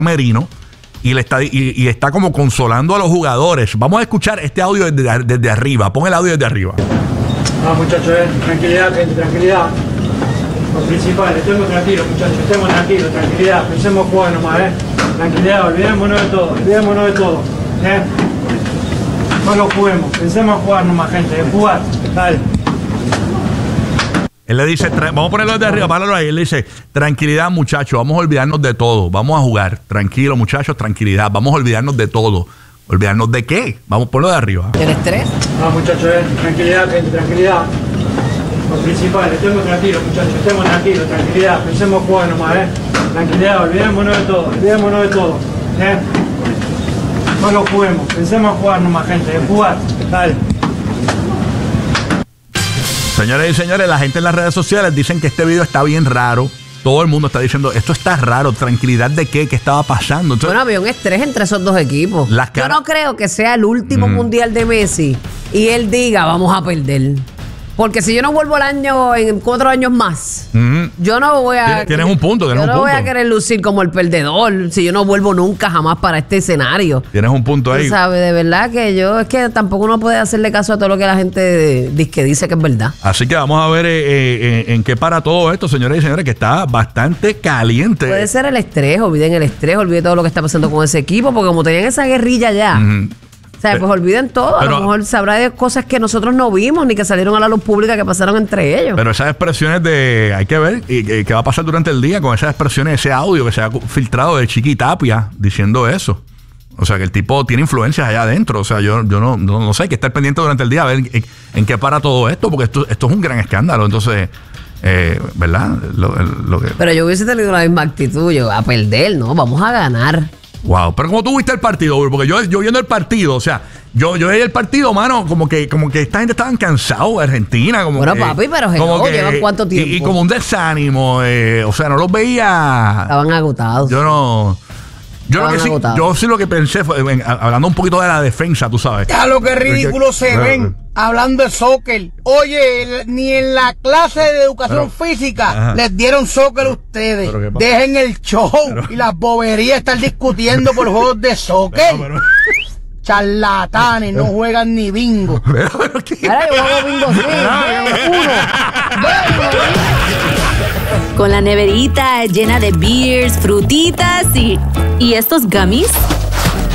Merino y está como consolando a los jugadores. Vamos a escuchar este audio desde arriba. Pon el audio desde arriba. Muchachos, tranquilidad, gente, tranquilidad. Lo principal, estemos tranquilos, muchachos, estemos tranquilos, tranquilidad. Pensemos jugar nomás, Tranquilidad, olvidémonos de todo, No lo juguemos, pensemos jugar nomás, gente, de jugar, dale. Él le dice, vamos a ponerlo desde arriba, páralo ahí. Él le dice, tranquilidad, muchachos, vamos a olvidarnos de todo. Vamos a jugar. Tranquilo, muchachos, tranquilidad. Vamos a olvidarnos de todo. ¿Olvidarnos de qué? Vamos a ponerlo de arriba. ¿El estrés? Muchachos, tranquilidad, gente, tranquilidad. Lo principal, estemos tranquilos, muchachos, estemos tranquilos, tranquilidad. Pensemos jugar nomás, Tranquilidad, olvidémonos de todo, No lo juguemos, pensemos jugar nomás, gente, de jugar, dale. Señores y señores, la gente en las redes sociales dicen que este video está bien raro. Todo el mundo está diciendo, esto está raro. ¿Tranquilidad de qué? ¿Qué estaba pasando? Entonces, bueno, había un estrés entre esos dos equipos. Yo no creo que sea el último mundial de Messi y él diga, vamos a perder. Porque si yo no vuelvo al año en 4 años más, yo no voy a... Tienes un punto, voy a querer lucir como el perdedor si yo no vuelvo nunca jamás para este escenario. Tienes un punto ahí. ¿Sabes? De verdad que es que tampoco uno puede hacerle caso a todo lo que la gente dice que es verdad. Así que vamos a ver en qué para todo esto, señores y señores, que está bastante caliente. Puede ser el estrés, olviden todo lo que está pasando con ese equipo, porque como tenían esa guerrilla ya... O sea, pues olviden todo. A lo mejor sabrá de cosas que nosotros no vimos ni que salieron a la luz pública que pasaron entre ellos. Pero esas expresiones hay que ver qué va a pasar durante el día con esas expresiones, ese audio que se ha filtrado de Chiqui Tapia diciendo eso. O sea, que el tipo tiene influencias allá adentro. O sea, yo no sé, hay que estar pendiente durante el día a ver en qué para todo esto, porque esto es un gran escándalo. Entonces, ¿verdad? Pero yo hubiese tenido la misma actitud. Yo, a perder, ¿no? Vamos a ganar. Wow, pero como tú viste el partido, porque yo viendo el partido, o sea, yo veía el partido, mano, como que esta gente estaban cansados de Argentina, como bueno, papi, pero ¿llevan cuánto tiempo? Y como un desánimo, o sea, no los veía. Estaban agotados. Yo sí lo que pensé fue, hablando un poquito de la defensa, tú sabes. Ya lo que ridículo se ven hablando de soccer. Oye, ni en la clase de educación física les dieron soccer a ustedes. Dejen el show y las boberías estar discutiendo por juegos de soccer. Charlatanes, no juegan ni bingo. Ahora yo juego bingo, sí. Con la neverita llena de beers, frutitas y estos gummies